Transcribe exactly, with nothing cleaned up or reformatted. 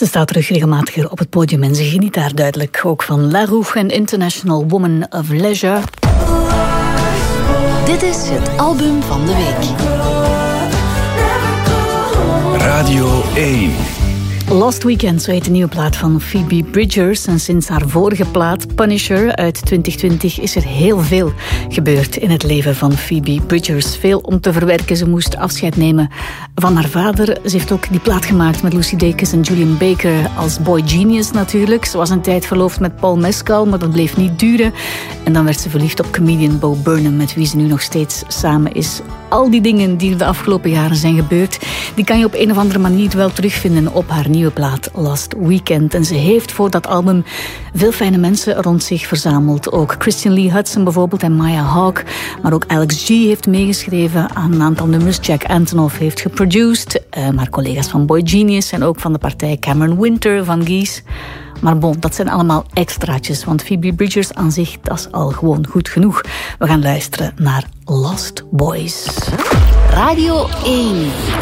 Ze staat terug regelmatiger op het podium en ze geniet daar duidelijk ook van La Rouge en International Woman of Leisure. Dit is het album van de week. Radio één. Lost Weekend, zo heet de nieuwe plaat van Phoebe Bridgers. En sinds haar vorige plaat, Punisher, uit twintig twintig, is er heel veel gebeurd in het leven van Phoebe Bridgers. Veel om te verwerken. Ze moest afscheid nemen van haar vader. Ze heeft ook die plaat gemaakt met Lucy Dacus en Julian Baker als Boy Genius natuurlijk. Ze was een tijd verloofd met Paul Mescal, maar dat bleef niet duren. En dan werd ze verliefd op comedian Bo Burnham, met wie ze nu nog steeds samen is. Al die dingen die er de afgelopen jaren zijn gebeurd, die kan je op een of andere manier wel terugvinden op haar nieuwe plaat Lost Weekend. En ze heeft voor dat album veel fijne mensen rond zich verzameld. Ook Christian Lee Hudson bijvoorbeeld en Maya Hawke. Maar ook Alex G heeft meegeschreven aan een aantal nummers. Jack Antonoff heeft geproduced. Uh, maar collega's van Boy Genius en ook van de partij Cameron Winter van Geese. Maar bon, dat zijn allemaal extraatjes, want Phoebe Bridgers aan zich, dat is al gewoon goed genoeg. We gaan luisteren naar Lost Boys. Radio één.